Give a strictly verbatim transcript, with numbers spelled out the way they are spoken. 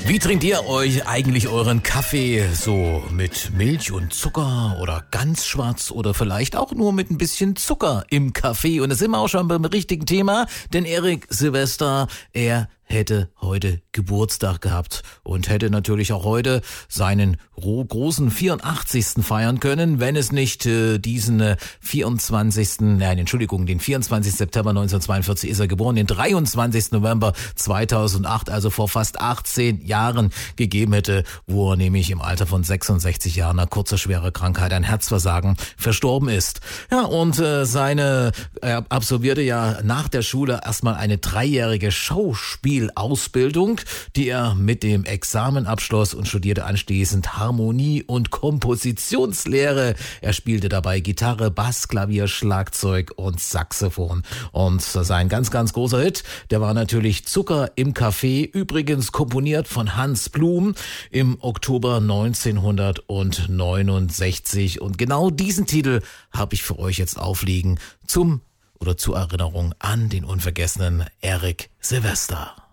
Wie trinkt ihr euch eigentlich euren Kaffee? So mit Milch und Zucker oder ganz schwarz oder vielleicht auch nur mit ein bisschen Zucker im Kaffee? Und da sind wir auch schon beim richtigen Thema, denn Erik Silvester, er hätte heute Geburtstag gehabt und hätte natürlich auch heute seinen großen vierundachtzigsten feiern können, wenn es nicht äh, diesen äh, vierundzwanzigsten Nein, Entschuldigung, den vierundzwanzigsten September neunzehnhundertzweiundvierzig ist er geboren, den dreiundzwanzigsten November zweitausendacht, also vor fast achtzehn Jahren gegeben hätte, wo er nämlich im Alter von sechsundsechzig Jahren einer kurzer schwerer Krankheit, ein Herzversagen, verstorben ist. Ja, und äh, seine, er absolvierte ja nach der Schule erstmal eine dreijährige Schauspiel Ausbildung, die er mit dem Examen abschloss und studierte anschließend Harmonie- und Kompositionslehre. Er spielte dabei Gitarre, Bass, Klavier, Schlagzeug und Saxophon. Und sein ganz, ganz großer Hit, der war natürlich Zucker im Kaffee, übrigens komponiert von Hans Blum im Oktober neunzehnhundertneunundsechzig. Und genau diesen Titel habe ich für euch jetzt aufliegen zum oder zur Erinnerung an den unvergessenen Erik Silvester.